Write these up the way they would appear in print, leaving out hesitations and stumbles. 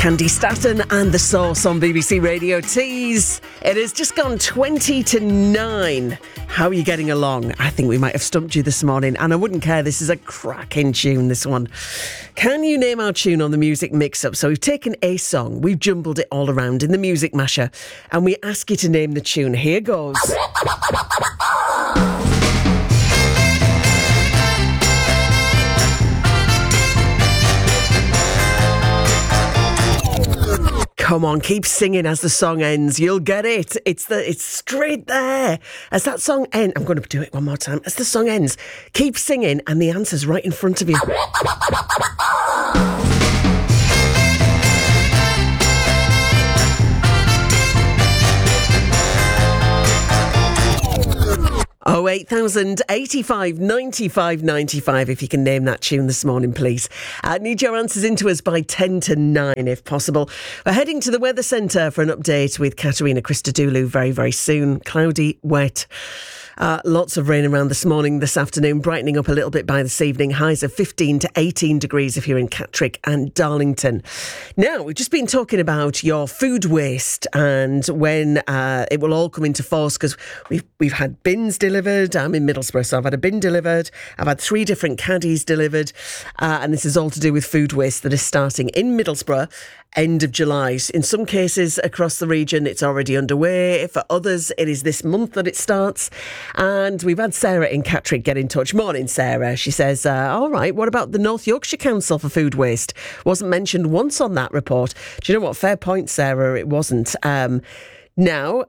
Candy Staton and The Source on BBC Radio Tees. It has just gone 20 to 9. How are you getting along? I think we might have stumped you this morning, and I wouldn't care. This is a cracking tune, this one. Can you name our tune on the Music Mix-Up? So we've taken a song, we've jumbled it all around in the Music Masher, and we ask you to name the tune. Here goes. Come on, keep singing as the song ends. You'll get it. It's straight there. As that song ends, I'm going to do it one more time. As the song ends, keep singing and the answer's right in front of you. 08000 85 95 95 if you can name that tune this morning, please. Need your answers into us by 10 to 9 if possible. We're heading to the Weather Centre for an update with Katerina Christodoulou very, very soon. Cloudy, wet. Lots of rain around this morning, this afternoon, brightening up a little bit by this evening. Highs of 15 to 18 degrees if you're in Catterick and Darlington. Now, we've just been talking about your food waste and when it will all come into force, because we've had bins delivered. I'm in Middlesbrough, so I've had a bin delivered. I've had 3 different caddies delivered. And this is all to do with food waste that is starting in Middlesbrough end of July. In some cases across the region, it's already underway. For others, it is this month that it starts. And we've had Sarah in Catterick get in touch. Morning, Sarah. She says, all right, what about the North Yorkshire Council for Food Waste? Wasn't mentioned once on that report. Do you know what? Fair point, Sarah. It wasn't. Now,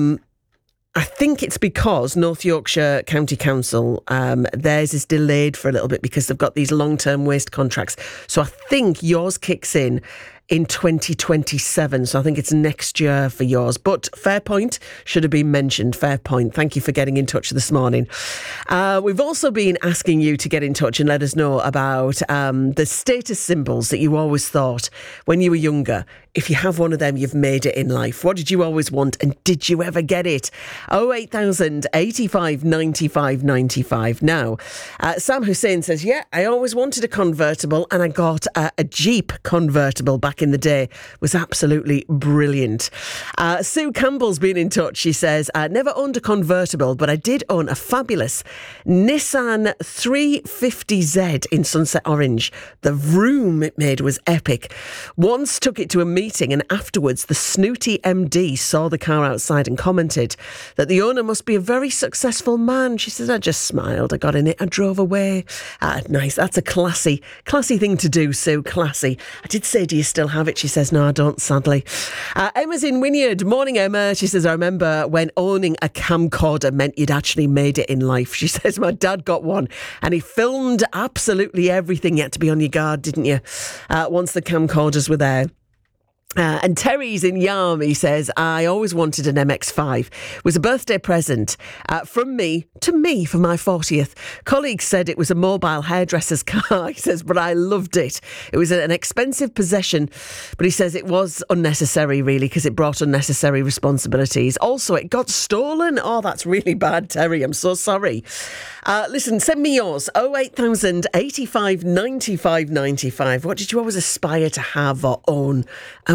I think it's because North Yorkshire County Council, theirs is delayed for a little bit because they've got these long-term waste contracts. So I think yours kicks in 2027. So I think it's next year for yours. But fair point, should have been mentioned. Fair point. Thank you for getting in touch this morning. We've also been asking you to get in touch and let us know about the status symbols that you always thought when you were younger. If you have one of them, you've made it in life. What did you always want and did you ever get it? 08000 85 95 95. Now, Sam Hussein says, yeah, I always wanted a convertible and I got a Jeep convertible back in the day. It was absolutely brilliant. Sue Campbell's been in touch. She says, I never owned a convertible, but I did own a fabulous Nissan 350Z in Sunset Orange. The vroom it made was epic. Once took it to a meeting and afterwards the snooty MD saw the car outside and commented that the owner must be a very successful man. She says, I just smiled, I got in it, I drove away. Nice, that's a classy thing to do, Sue, classy. I did say, do you still have it? She says, no, I don't, sadly. Emma's in Wynyard. Morning, Emma. She says, I remember when owning a camcorder meant you'd actually made it in life. She says, my dad got one and he filmed absolutely everything. You had to be on your guard, didn't you? Once the camcorders were there. And Terry's in Yarm. He says, I always wanted an MX-5. It was a birthday present from me to me for my 40th. Colleagues said it was a mobile hairdresser's car. He says, but I loved it. It was an expensive possession, but he says it was unnecessary, really, because it brought unnecessary responsibilities. Also, it got stolen. Oh, that's really bad, Terry. I'm so sorry. Listen, send me yours. 08000 85 95 95. What did you always aspire to have or own? And